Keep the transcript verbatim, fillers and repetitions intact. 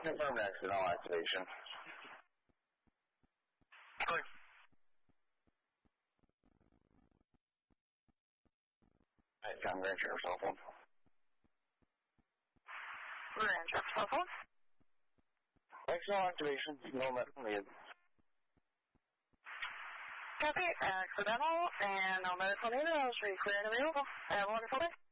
Confirm accidental activation. Good. Alright, Tom Grand Sheriff cell phone. Grand Sheriff cell phone. Accidental activation, no medical needs. Copy, accidental, and no medical needed. I was free, clear and available. Have a wonderful day.